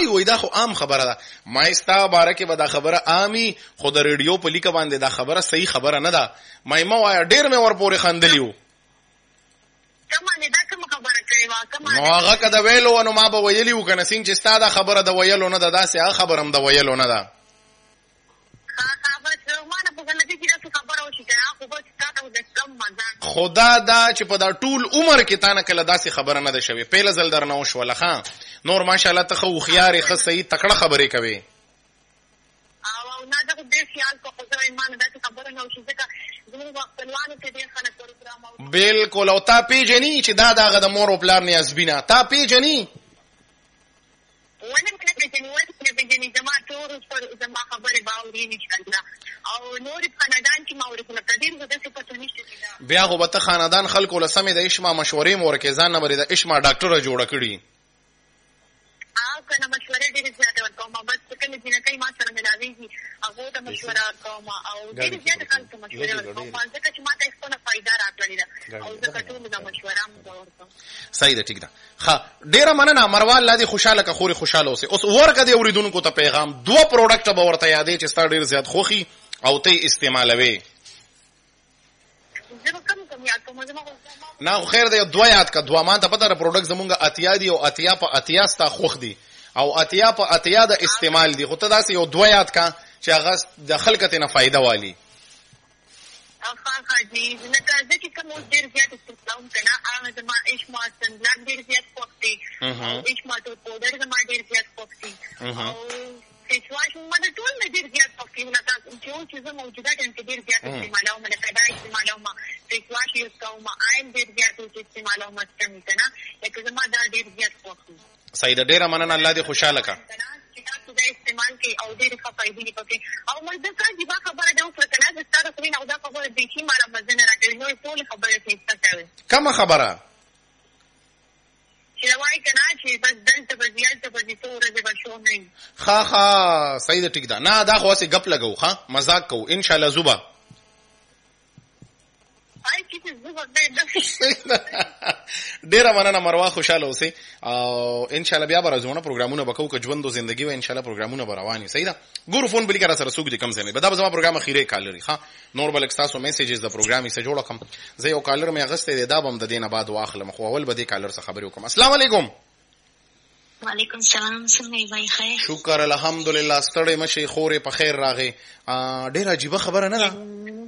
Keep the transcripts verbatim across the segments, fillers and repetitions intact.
وای دا خو عام خبره ده. ما استا باره کې به دا خبره عامي، خو د ریډیو په لیکه باندې دا خبره صحیح خبره نه ده. ما ما وای ډیر مې ور پورې خندلیو. کما نه دا کوم خبره کوي وا کما نو هغه کده ویلو نو ما به ویلی وکنه سین چې ستا دا خبره د ویلو نه ده، داسې هغه خبرم د ویلو نه ده. خدا دا چې په دا ټول عمر کې تا نه کله داسې خبره نه ده شوې، پیله ځل در نه وشوله. ښه نور ماشاءالله ته ښه هوښیارې، ښه صحیح تکړه خبرې کوې. بالکل. او تا پیژني چې دا دغه د مور او پلار نیازبینه تا پیژني؟ ونه مې پیژني ونه مې پیژني زما ټول زما خبرې باوري نشته او نور خاندان چې ما ورته تدین زده څه پته نشته. بیا خو به ته خاندان خلکو له سمې د اشما مشورې مور کې ځان نه بری د اشما ډاکټره جوړه کړي. او کنه مشورې ډېرې زیاتې ورکوم، بس کومې جنکۍ ما سره ملاویږي هغو ته مشوره ورکوم او ډېرې زیاتې خلکو ته مشورې ورکوم ځکه چې ما ته هېڅ خپله فایده راکړې ده او ځکه ټولو ته مشوره هم ورکوم. صحیح ده، ټیک ده. ښه ډېره مننه مروه، الله دې خوشحاله که خورې خوشحاله اوسې. اوس ورکه دې اورېدونکو ته پیغام، دوه پروډکټه به ورته یادې چې ستا ډېر زیات خوښي او ته یې استعمالوې. نه خو خیر دی، دوه یاد که دوه. ما ته پته ده پروډکټ زمونږ اتیا دي او اتیا په اتیا ستا خوښ دي او اتیا په اتیا د استعمال دي، خو ته داسې یو دوه یاد که چې هغه د خلکو ته نه فایده والي. ښه جي لکه زه چې کوم اوس ډېر زیات استعمالوم که نه هغه زما اشما سنبلاک ډېر زیات خوښ دي او اشما ټول پوډر زما ډېر زیات خوښ دي او فیس واش ما د ټول نه ډېر زیات خوښ دي. لکه چې اوس چې زه موجوده ټایم کې ډېر زیات استعمالوم، لکه دا استعمالوم، فیس واش یوز کوم، آیم ډېر زیات استعمالوم مې که نه لکه زما دا ډېر زیات خوښ دي. صحیح ده، ډېره مننه، الله دې خوشحاله که. دا استعمال کوي او ډېرې ښه فایدې دي پکې او مزدکه جیبه خبره ده اوس ورته نه زه ستا د خولې نه او دا خبره بیخي ماله مزه نه راکوي. نورې ټولې خبرې ښایسته کوي. کومه خبره؟ چې وایي که نه چې بس دلته به ځي هلته به ځي څو ورځې به شو نه وي. ښه ښه صحیح ده، ټیک ده. نه دا خو هسې ګپ لګوو، ښه مذاق کوو انشاءالله. زوبه ډیره مننه مروه، خوشاله اوسئ او ان شاء الله بیا به راځو پروګرامونه به کوو که ژوند او زندګي وای ان شاء الله پروګرامونه به روان وي. صحیح ده. ګورو فون بلی کرا سره څوک دي کم ځای نه دا به زما پروګرام اخیری کال لري. ها نور بل تاسو میسیجز د پروګرام یې جوړ کم. زه یو کالر مې اغسته دی دا بم د دینه بعد واخلم خو اول به دې کالر څخه خبرې وکم. السلام علیکم. وعلیکم السلام. څنګه یې خیر؟ شکر الحمدلله. ستړی مشي خورې په خیر راغې. ډیره عجیب خبره نه ده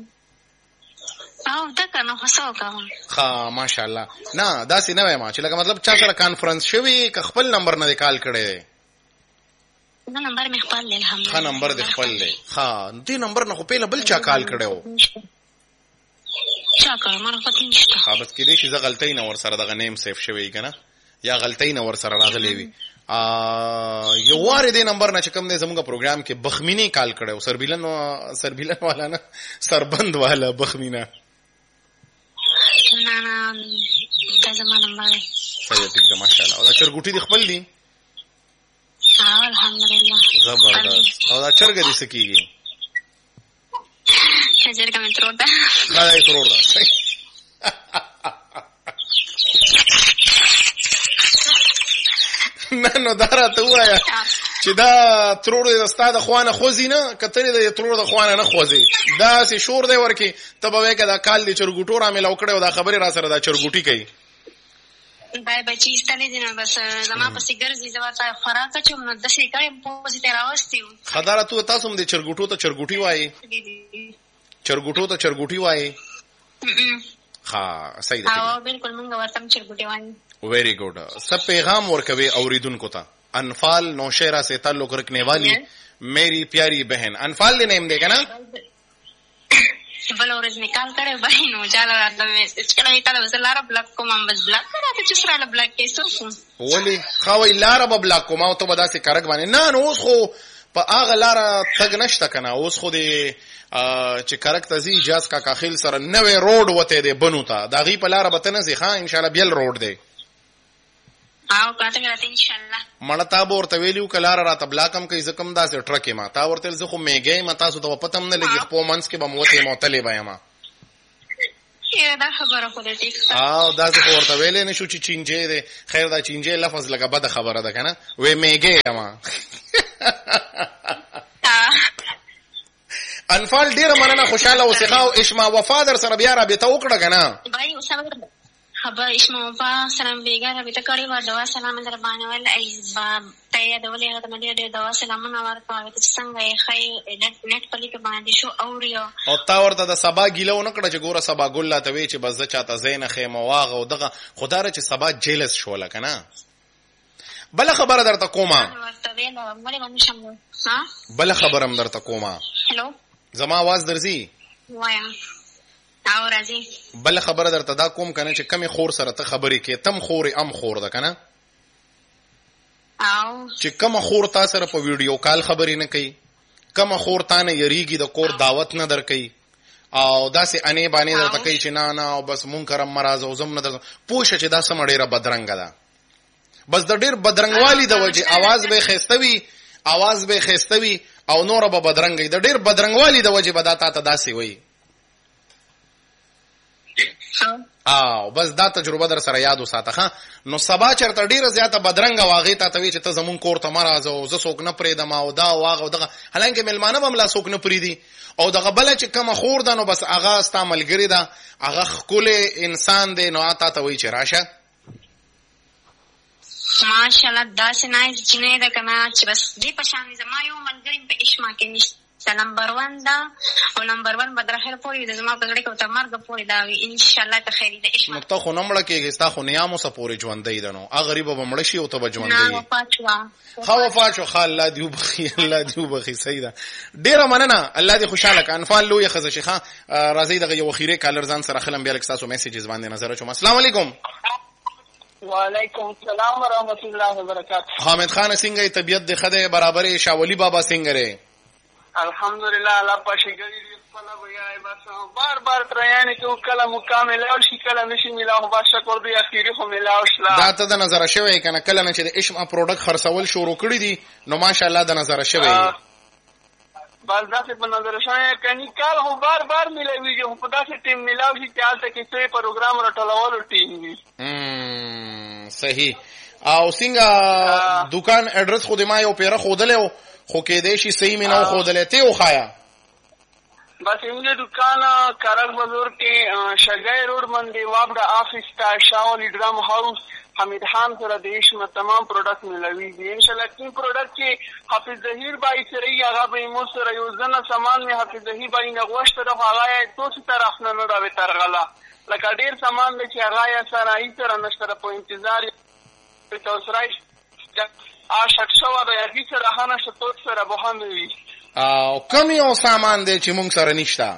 او دا کنه خاصه کوم. ها ماشاءالله. نه دا سي نه وایم چې لکه مطلب چا سره کانفرنس شوی ک خپل نمبر نه کال کړي. دا نمبر مې خپل له الحمدلله. ها نمبر دې خپل له. ها دې نمبر نه خو په بل چا کال کړو. چا کار مر پاتې نشته. ها بس کې دې چې زه غلطی نه ور سره دغه نیم سیف شوی کنه یا غلطی نه ور سره راغلی وي. ا یو واره دې نمبر نه چې کوم دې زموږ پروګرام کې بخمینی کال کړو. سربیلن سربیلن والا نه سربند والا بخمینا. نه نه دا زما نمبر دی. صحیح ټیک ده ماشاءالله. او دا چرګوټي دی خپل دی؟ ها الحمدلله. زبردست. او دا چرګ دې سکیږي؟ چرګ مې ترور ده. دا یې ترور ده. نه نو دا راته وایا چې دا ترور دې ستا د خوانه خوځي نه کترې د ترور د خوانه نه خوځي. دا سي شور دی ورکی ته به وای کدا کال دې چرګوټو را مې لو کړو دا خبره را سره دا چرګوټي کوي. بای بچی ستنې دي نه بس زما په سیګر زی زما ته خوراک چې نو د شي کړم په سي ته راوستیو. خدای ته تاسو هم دې چرګوټو ته چرګوټي وایي. چرګوټو ته چرګوټي وایي. ها صحیح ده. او بالکل مونږ ورته چرګوټي وایي. ویری ګډ. سب پیغام ورکوي اوریدونکو ته. انفال नौशेरा से ताल्लुक रखने वाली मेरी प्यारी बहन. انفال دې نیم دیګا نه بلورز نکال کړه بهینو جاله راته چې کله کله وسلاره بلاک کوم هم بس بلاک کړه چې سره بلاک کې سو ولی خوي لاره به بلاک کوم او ته به داسې کارک باندې نه نو اوس خو په هغه لاره تګ نشته کنه. اوس خو دې چې کارک تزي اجازه کا کاخیل سره نوې روډ وته دې بنو ته دا غي په لاره به تنه ځي. ها ان شاء الله بیل روډ دی او کاته راته ان شاء الله مړه تا ورته ویلو کلار راته بلاکم کوي زکم داسې ټرک ما تا ورته زه خو میګې ما تاسو ته پته هم نه لګي په منس کې به موته موتلې به ما دا خبره خو دې ټیک او دا څه ورته ویلې نشو چې چینجه دی. خیر دا چینجه لفظ لکه بده خبره ده کنه. وې میګه ما انفال ډیره مننه، خوشاله اوسې. خاو اشما وفا در سره بیا رابطه وکړه کنه. بای اوسه خبر اشما وفا سلام بیګا رابطه کړې و. دوا سلام در باندې ول ای با ته د ولې هغه مې ډېر دوا سلامونه ورکړه چې څنګه یې خې نت نت پلی کې باندې شو اوريو. او تا ورته د سبا ګیلو نه کړه چې ګوره سبا ګل لا ته وی چې بس چاته زین خیمه واغه او دغه خدای چې سبا جیلس شول کنه. بل خبره درته کومه بل خبرم درته کومه. هلو زما आवाज درځي؟ وایا او راځي. بل خبره درته دا کوم کنه چې کمی خور سره ته خبرې کې تم خورې ام خور ده کنه. او چې کوم خور تا سره په ویډیو کال خبرې نه کوي، کوم خور تا نه یریږي د کور دعوت نه درکې او داسې انې باندې درته کوي چې نه نه او بس منکرم مرز او زم نه در پوښه چې دا سم ډیره بدرنګ ده. بس د ډیر بدرنګوالي د وجه आवाज به خېستوي आवाज به خېستوي او نور به بدرنګي. د ډیر بدرنګوالي د وجه بدا تا ته داسې وي. او بس دا تجربه در سره یاد وساته ها. نو سبا چرته ډیره زیاته بدرنګ واغې ته توي چې ته زمون کور ته مرز او ز څوک نه پرېدم او دا واغه دغه حالانکه ملمانه به ملا څوک نه پرېدي او دغه بل چې کوم خور ده نو بس اغا استعمالګری ده اغا خپل انسان دی نو اته ته وی چې راشه ماشاءالله دا سنایز جنې ده کنه چې بس دې په شان زما یو منځري په اشما کې نشته. نمبر ون دا او نمبر ون بدر خیر پوری د زما په غړي کې تر مرګ پوری دا وي ان شاء الله ته خیری د اشما. نو ته خو نمړه کېږي ستا خو نیامو سپوري ژوندې ده نو ا غریب به مړ شي او ته به ژوندې. نه وفاتوا خو وفاتو خال الله دیو بخي الله دیو بخي سیدا ډیره مننه. الله دې خوشاله ک. انفال لوی خزه شيخه راځي دغه یو خیره کالر ځان سره خلم بیا لکساسو میسیجز باندې نظر اچوم. السلام علیکم. وعلیکم السلام ورحمۃ اللہ وبرکاتہ. حامد خان څنګه طبیعت د خده برابرې شاولی بابا څنګه؟ الحمدلله الله پاشګری دې خپل بیاي بس بار بار تريانه کې کله مکمل او شي کله نشي ملاو با شکر دې اخیری خو ملاو شلا. دا ته د نظر شوی کنه کله نه چې د اشما پروډکټ خرڅول شروع کړی دي نو ماشاءالله د نظر شوی. بس دا څه په نظر شوی کني کال هو بار بار ملوي جو په داسې ټیم ملاو شي چې حالت کې څه پروګرام راټولول ټیم وي. امم صحیح. او څنګه دکان اډرس خو دې ما یو پیره خودلې خو کې دې شي صحیح مې نو خودلې ته وخایا. بس موږ دکان کارل بازار کې شګای روډ باندې وابډا افیس تا شاول ډرام هاوس حمید خان سره دیش میں تمام پروڈکٹ ملوي دي ان شاء الله. کوم پروڈکٹ کې حافظ ظهیر بای سره هغه به مو سره یو ځنه سامان می حافظ ظهیر بای نه غوښته د هغه توڅ طرف نه نه راوي ترغلا لکه ډیر سامان چې هغه سره ای سره نشته په انتظار ته سره ا شخصو د یی سره هانه شتوت سره به هم وي. او کوم یو سامان دی چې مونږ سره نشته؟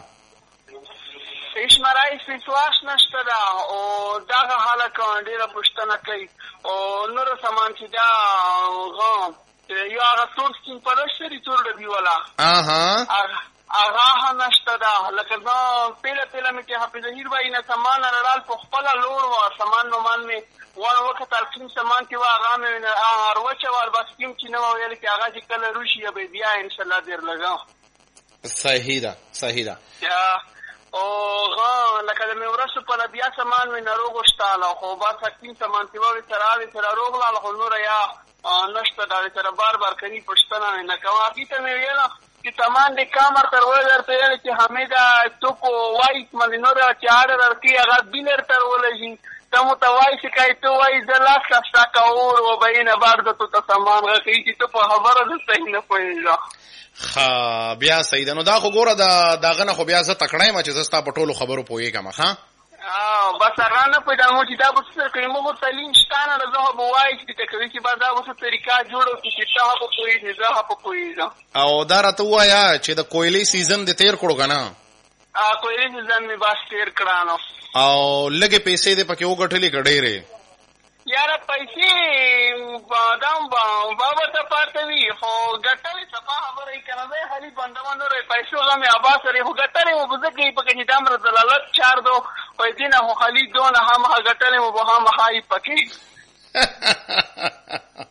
هیڅ مرای سیسواش نشته دا او داغه حاله کاندیره پښتنه کوي او نور سامان چې دا غو یو هغه ټول سکین پرشتري ټول دی ولا اها هغه نشته دا لکه دا پیله پیله مې چې حافظ ظهیر بای نه سامان رال په خپل لور و سامان نو مان می وان وخت تلقین سامان کې واغه مې ار وچه ور بس کیم چې نو ویل چې هغه چې کله روشي به بیا ان شاء الله ډیر لګا. صحیح ده صحیح ده. یا او غا لکه مې ورسو په بیا سامان مې ناروغ شتاله خو با تلقین سامان چې وې تراوي تر روغ لا خو نور یا نشته دا تر بار بار کني پښتنه نه کوي کی ته مې ویل چې سامان دې کامر تر ولر ته چې حمیدا تو کو وایس باندې نور چې اړه ورکی هغه بینر تر ولږي تمو توای شکای تو وای زلا سستا کا اور و بینه بار د تو سامان غی چې تو په خبره ده صحیح نه پوهیږه. خا بیا سیدنو دا خو ګوره دا داغه نه خو بیا زه تکړای ما چې زستا په ټولو خبرو پوهیږم. ها اه بس رانه په دمو چې دا به څه کوي مو تعلیم شتانه زه به وای چې تکوي چې بعد دا وسه طریقہ جوړو چې ته په کوی ځه په کوی ځه. او دا راته وایا چې د کویلې سیزن د تیر کړو کنه؟ ا کویلې سیزن می باس تیر کړانو او لګې پیسې دې پکې وګټلې کډېره یار پیسې بادام بابا ته پاتې وی خو ګټلې صفه خبرې کنه زه خالي بندوانو رې پیسې غمه اباس لري خو ګټلې مو بزګي پکې چې دامر دلالت چار دو په دینه خو خالي دون هم ګټلې مو به هم هاي پکې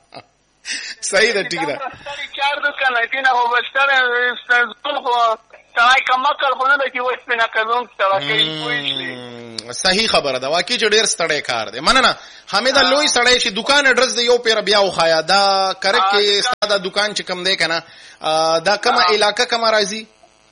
صحیح ده ټیک ده چار دو کنه دینه هو بستر ستل خو سړی کمکل خو نه ده چې اوس پې نه کوم ستړی کوي پوه شوې صحیح خبره ده واقعي چې ډېر ستړی کار دی مننه حمیده لوی سړی چې دکان اډرس دی یو پېره بیا وښایه دا کرک کې ستا دا دکان چې کوم دی که نه دا کومه علاقه کومه راځي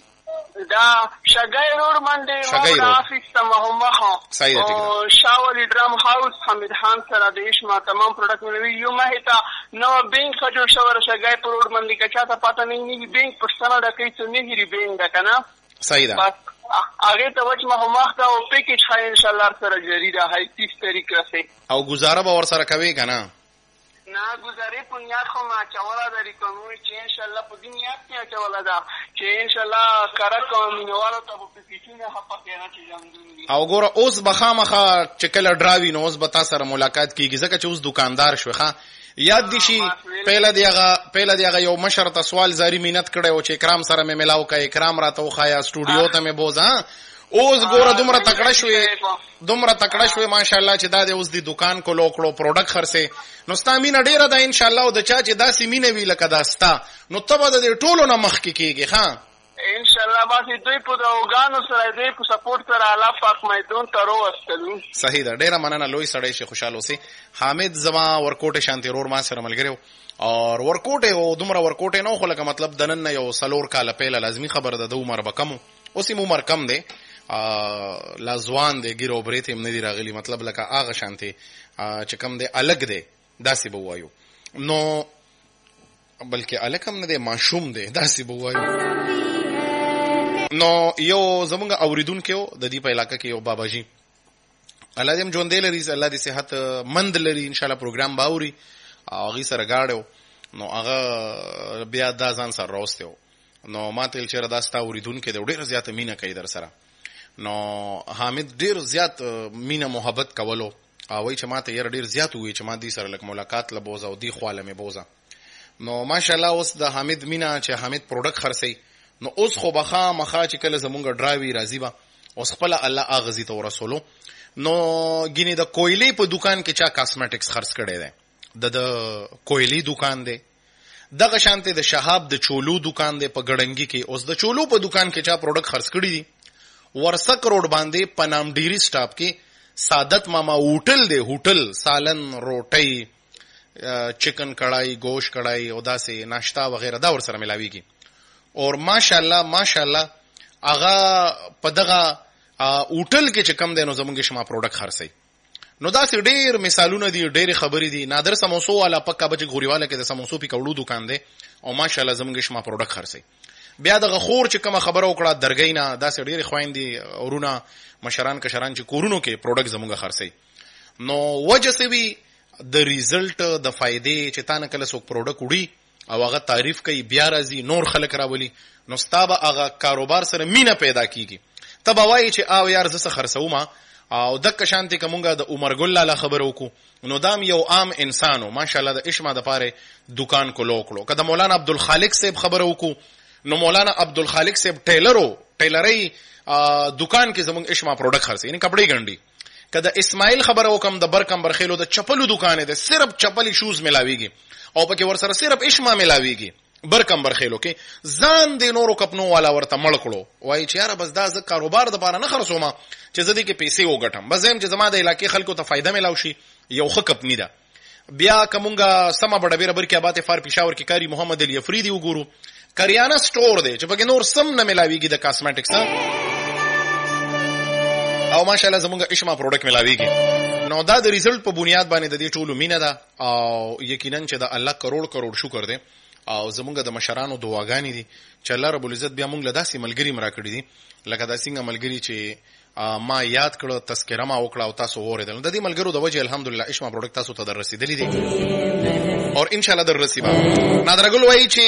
دا شګی روډ باندې واپډ آفیس ته مخامخ صحیح ده ټیک ده شاول ډرام هاوس حمید خان سره د اشما تمام پروډکټ ملوي یو مخې ته نوه بینک ښه جوړ شوی د شګی په روډ باندې که چاته پته نه وي بینک پوښتنه ډکوي څو نهري بینک ده که نه صحیح ده بس هغې ته وچ مخامخ ته او پیکیج ښایي انشاءالله سره جاري ده هی تیس تاریخ رسې او ګزاره به ورسره کوې که نه نه گزارې په نیت خو ما اچوله ده ریکموي چې انشاءالله په دې نیت کې اچوله ده چې انشاءالله کره کوم مینوالو ته به پیکیجونه ښه پکې نه چې جمدون وي او ګوره اوس به خامخا چې کله ډرا وي نو اوس به تا سره ملاقات کېږي ځکه چې اوس دکاندار شوې ښه یاد دي شي پهله د هغه پهله د هغه یو مشر ته سوال زاری مینت کړی و چې اکرام سره مې ملاو که اکرام راته وښایه سټوډیو ته مې بوځه اوس ګوره دومره تکړه شوې دومره تکړه شوې ماشاءالله چې دا د اوس د دکان کولو کړو پروډکټ خرڅې نو ستا مینه ډېره ده انشاءالله او د چا چې داسې مینه وي لکه دا ستا نو ته به د دې ټولو نه مخکې کېږې ښه انشاءالله باسي دوی په دعاګانو سره دوی په سپورټ سره الله پاک میدون ته راوستلو صحیح ده ډېره مننه لوی سړی شي خوشحال اوسې حامد زما ورکوټې شانتي رور ما سره ملګری و او ورکوټې او دومره ورکوټې نه خو لکه مطلب د نن نه یو څلور کاله پیله لازمي خبره ده د عمر به کم اوس یې عمر کم دی لا ځوان دی ګیر او برېت هم نه دي راغلي مطلب لکه هغه شانتې چې کم دی الګ دی داسې به ووایو نو بلکې الګ هم نه دی ماشوم دی داسې به ووایو نو یو زمونږ اوریدونکی و د دې په علاقه کې یو باباجي الله دې هم ژوندی لري الله دې صحت مند لري انشاءالله پروګرام به اوري هغې سره ګاډی و نو هغه بیا دا ځان سره راوستی و نو ما ته ویل چېرې دا ستا اوریدونکی دی ډېره زیاته مینه کوي در سره نو حامد ډېر زیات مینه محبت کولو وایي چې ما ته یاره ډېر زیات ووایي چې ما دې سره لږ ملاقات له بوځه او دې خواله مې بوځه نو ماشاءالله اوس د حامد مینه چې حامد پروډکټ خرڅوي نو اوس خو به خامخا چې کله زمونږ ډراوي راځي به اوس خپله الله اغزي ته ورسولو نو ګینې د کویلې په دکان کې چا کاسمیټکس خرڅ کړی دی د د کویلې دکان دی دغه شانتې د شهاب د چولو دکان دی په ګړنګي کې اوس د چولو په دکان کې چا پروډکټ خرڅ کړي دي ورسک روډ باندې پنام ډیری سټاپ کې سعادت ماما هوټل دی هوټل سالن روټۍ چکن کڑھائی گوشت کڑھائی او داسې ناشتا وغیرہ دا ورسره ملاویږي اور ماشاءالله ماشاءالله هغه په دغه هوټل کې چې کم دی نو زمونږ شما پروډکټ خرڅوي نو داسې ډېر مثالونه دي ډېرې خبرې دي نادر سموسو والا پکا بچ غوریواله کې د سموسو پکوړو دکان دی او ماشاءالله زمونږ شما پروډکټ خرڅوي بیا دغه خور چې کومه خبره وکړه درګۍ نه داسې ډېرې خویندې ورونه مشران کشران چې کورونو کې پروډکټ زمونږ خرڅوي نو وجه څه وي د ریزلټ د فایدې چې تا نه کله څوک پروډکټ وړي او هغه تعریف کوي بیا راځي نور خلک راولي نو ستا به هغه کاروبار سره مینه پیدا کیږي ته به وایي چې او یار زه څه خرڅوم او دکه شانتې که مونږ د عمر ګل لاله خبره وکړو نو دام یو عام انسان و ماشاءالله د اشما دپاره دکان کولو کړو که د مولانا عبدالخالق صاحب خبره وکړو نو مولانا عبدالخالق صاحب ټیلرو ټیلرۍ دکان کې زمونږ اشما پروډکټ خرڅوي یعنې کپړې ګنډي که د اسماعیل خبره وکم د برکم برخیلو د چپلو دکان دی صرف چپلې شوز ملاویږي او پکې ورسره صرف اشما ملاویږي برکم برخیلو کې ځان د نورو کپنو والا ورته مړ کړو وایي چې یاره بس دا زه کاروبار دپاره نه خرڅوم چې زه دې کې پیسې وګټم بس زه یم چې زما د علاقې خلکو ته فایده میلاو شي یو ښه کپني ده بیا که مونږ سمه بډبېره برکې آباد فار پېښور کې کاري محمد علي افریدي وګورو کریانه سټور دی چې پکې نور سم نه ملاویږي د کاسمیټکس او ماشاءالله زمونږ اشما پروډکټ ملاویږي نو دا د ریزلټ په بنیاد باندې د دې ټولو مینه ده او یقینا چې د الله کروڑ کروڑ شکر دی او زمونږ د مشرانو دعاګانې دي چې الله رب العزت بیا مونږ له داسې ملګري مرا کړي دي لکه دا څنګه ملګري چې ما یاد کړو تذکره ما وکړه او تاسو واورېدل د دې ملګرو د وجه الحمدلله اشما پروډکټ تاسو ته در رسیدلی دي او ان شاء الله در رسیبا نادر ګل وایي چې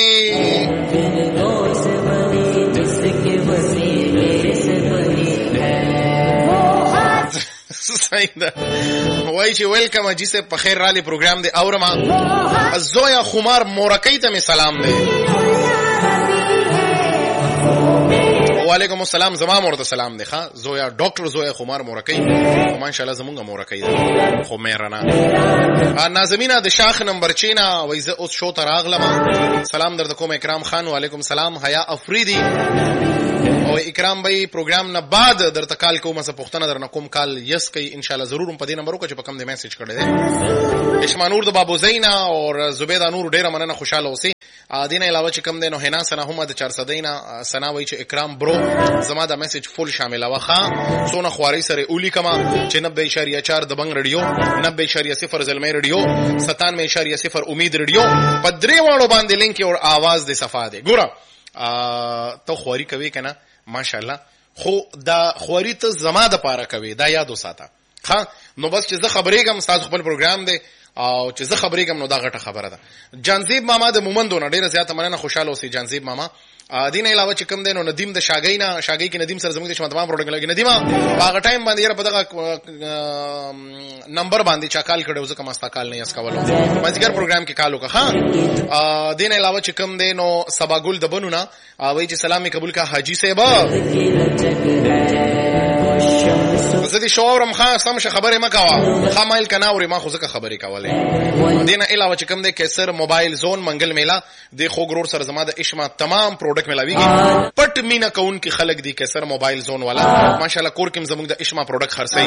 صحیح ده وایي چې ویلکم اجي صاحب په خیر رالی پروګرام دی اورما زویا خمار مورکۍ ته می سلام دی وعلیکم السلام. زما مور ته سلام دی ښا. زویا ډاکټر زویا خمار مورکۍ ماشاءالله زمونږ مورکۍ ده خو مهربانه. نازمینا د شاخ نمبر چینا وای زه اوس شو ته راغلم. سلام درته کوم اکرام خان. وعلیکم السلام. حیا افریدی او اکرام بھائی پروګرام نه بعد درته کال کوم څه پښتنه درنه کوم کال یس کوي ان شاء الله ضرور په دې نمبر کو چې په کم دې میسج کړی دی. اشمانور د بابو زینا او زبیدا نور ډیره مننه خوشاله اوسئ. دینه علاوه چې کم دینو هنا سنا هم د چار سو دینا سنا وای چې اکرام برو زما د میسج فول شامل واخا سونه خواري سره اولی کما چې نوي اشاریه چار د بنګ رادیو نوي اشاریه صفر زلمې رادیو ستانوي اشاریه صفر امید رادیو په درې واړو باندې لینک او आवाज د صفه ده. ګوره ته خواري کوي کنه ماشاءالله خو دا خواري ته زما د پاره کوي دا یاد وساته ها. نو بس چې زه خبرې کوم تاسو خپل پروګرام دی او چې زه خبرې کوم نو دا غټه خبره ده. جانزیب ماما د مومندونه ډیره زیاته مننه خوشاله اوسئ جانزیب ماما. دین علاوه چې کوم دینو ندیم د شاګینا شاګی کې ندیم سره زموږ د شمه تمام پروډکټ لګي ندیما هغه ټایم باندې یاره په دغه نمبر باندې چا کال کړو ځکه ما ستا کال نه یس کولو مازیګر پروګرام کې کال وکړه ها. دین علاوه چې کوم دینو سبا ګل د بنونه وای چې سلام قبول کا حاجی صاحب زه دې شاورم خاص سم خبره مکوا خامایل کناوري ما خو ځکه خبرې کوله. دین علاوه چې کوم د کیسر موبایل زون منګل میلا د خوګرور سره زما د اشما تمام پروډکټ ملاويږي پټ مینا کون کې خلک دي کیسر موبایل زون والا ماشاءالله کور کې زموږ د اشما پروډکټ خرڅي.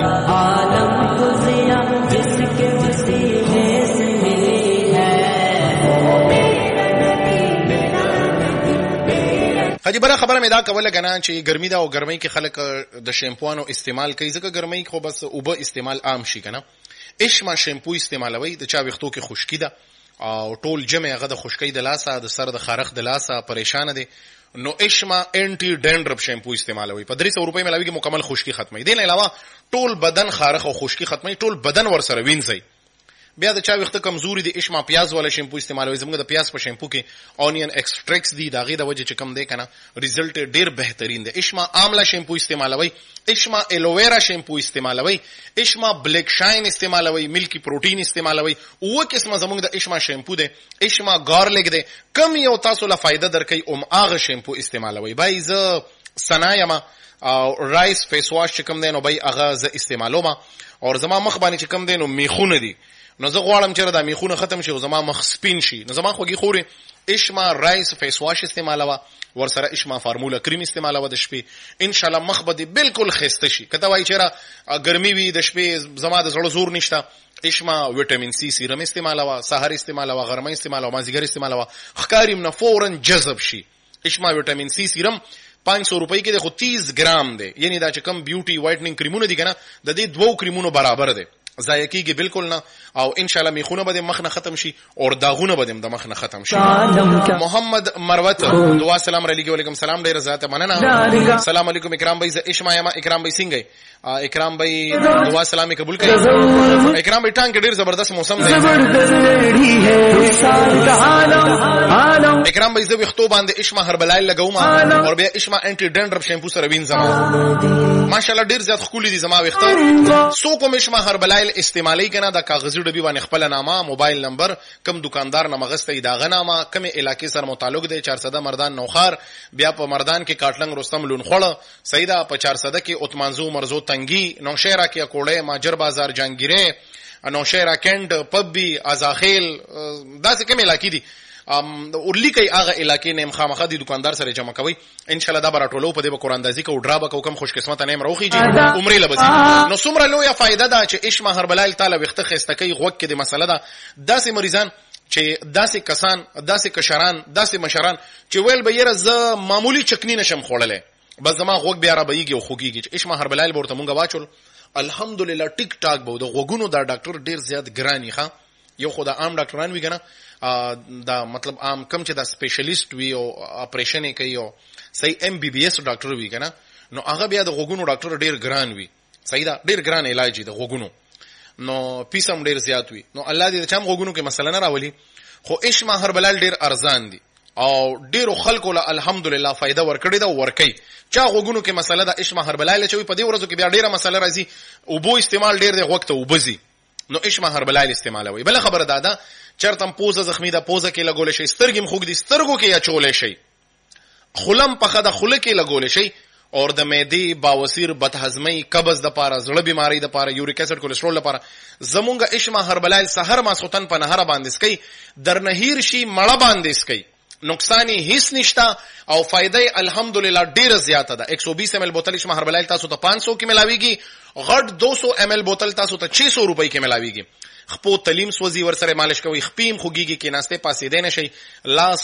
حاجی بره خبره مې دا کوله کنه چې ګرمي دا او ګرمۍ کې خلک د شیمپوانو استعمال کوي ځکه ګرمۍ خو بس اوبه استعمال عام شي کنه. اشما شیمپو استعمالوي د چا وختو کې خشکی ده او ټول جمع هغه د خشکی د لاسه د سر د خارخ د لاسه پریشان دي نو اشما انټي ډینډرپ شیمپو استعمالوي په درې سو روپۍ ملاوي کې مکمل خشکی ختمي. دین علاوه ټول بدن خارخ او خشکی ختمي ټول بدن ور سره وینځي. بیا د چا وخت کمزوري دي اشما پیاز والا شیمپو استعمالوي زموږ د پیاز په شیمپو کې اونین ایکسټریکټس دي داغه د وجه چې کم دی کنه ریزلټ ډیر بهترین دی. اشما آملا شیمپو استعمالوي اشما الوویرا شیمپو استعمالوي اشما بلیک شاین استعمالوي ملکی پروتین استعمالوي او قسمه زموږ د اشما شیمپو دی اشما گارلیک دی کم یو تاسو له فائدہ درکې اوم اغه شیمپو استعمالوي. بای ز سنایما او رایس فیس واش چې کم دی نو بای اغه ز استعمالوما او زما مخ باندې چې کم دی نو میخونه دي نو زه غواړم چې دا میخونه ختم شي او زما مخ سپین شي نو زما خوږی خوري اشما رایس فیس واش استعمالوا ور سره اشما فارمولا کریم استعمالوا د شپې ان شاء الله مخ به بالکل خسته شي. کته وای چیرې ګرمي وي د شپې زما د زړه زور نشته اشما وټامین سی سیرم استعمالوا سحر استعمالوا غرمه استعمالوا مازیګر استعمالوا خکاریم نه فورن جذب شي. اشما وټامین سی سیرم پانچ سو روپۍ کې د خو تیس ګرام دی یعنی دا چې کم بیوټي وایټنینګ کریمونه دي کنه د دې دوو کریمونو برابر دی ضایع کیږي بالکل نه او ان شاء الله میخونه به مخ نه ختم شي او داغونه به د مخ نه ختم شي. محمد مروت دعا سلام علیکم. وعلیکم سلام ډیر ذات مننه. السلام علیکم اکرام بھائی اشما یما اکرام بھائی څنګه اکرام بھائی دعا سلام قبول کړئ. اکرام بھائی ټانګ ډیر زبردست موسم دی. اکرام بھائی زه وختو باندې اشما هربلایل لګوم او بیا اشما انټي ډینډرپ شیمپو سره وینځم ماشاءالله ډیر زیات خولي دي زما وخته سو کوم اشما هربلایل استعمالي کنه د کاغذي ډبي باندې خپل نامه موبایل نمبر کم دکاندار نه مغسته دا غنامه کم علاقې سره متعلق دی چار سو مردان نوخار بیا په مردان کې کاټلنګ رستم لون خوړه سیدا په چار سو کې اتمانزو مرزو تنګي نوشهرا کې کوړې ماجر بازار جنگیره نوشهرا کند پبي ازاخیل داسې کوم علاقې دي ام ورلی کوي هغه علاقې نیم خامخه دي دکاندار سره جمع کوي ان شاء الله دا براټولو په دې به قراندازي کو ډرا به کوم خوش قسمت نیم روخيږي عمرې لبسي نو څومره لویه فائدہ ده چې اشما هربلایل تعالی وخت خسته کوي غوک کې د مسله ده داسې مریضان چې داسې کسان داسې کشران داسې مشران چې ویل به یره ز معمولی چکنی نشم خوړلې بس زما غوک بیا را بهيږي او خوږيږي چې اشما هربلایل ورته مونږه واچول الحمدلله ټیک ټاک به د غوګونو دا ډاکټر ډیر زیات ګرانی ښه یو خدای عام ډاکټران وی کنه دا مطلب عام کم چې دا سپیشلیست وی او اپریشن کوي او صحیح ام بی بی ایس ډاکټر وی کنه نو هغه بیا د غوګونو ډاکټر ډیر ګران وی صحیح دا ډیر ګران علاج دی د غوګونو نو پیسم ډیر زیات وی نو الله دې چم غوګونو کې مسله نه راولي خو اشما هربلال ډیر ارزان دي او ډیرو خلکو له الحمدلله فائدہ ورکړی دا ورکي چا غوګونو کې مسله دا اشما هربلال چوي په دې ورځو کې بیا ډیره مسله راځي او بو استعمال ډیر دی وخت او بزي نو اشما هربلال استعمالوي بل خبره دادا چرتم پوزه زخمی دا پوزه کې لګول شي سترګم خوګ دي سترګو کې یا چولې شي خلم په خده خله کې لګول شي اور د معدې باوسیر بدهضمي قبض د پاره زړه بیماری د پاره یوریک اسید کولیسټرول لپاره زمونږه اشما هربلایل سحر ما سوتن په نهر باندې سکي در نهیر شي مړه باندې سکي نقصان هیڅ نشتا او فائدې الحمدلله ډیره زیاته ده ایک سو بیس ایم ایل بوتل اشما هربلایل تاسو ته پانچ سو کې ملاويږي غټ دو سو ایم ایل بوتل تاسو ته چھ سو روپۍ کې ملاويږي خپو تلیم سوزي ور سره مالش کوي خپیم خوګيږي کې ناشته پاسې دینه شي لاس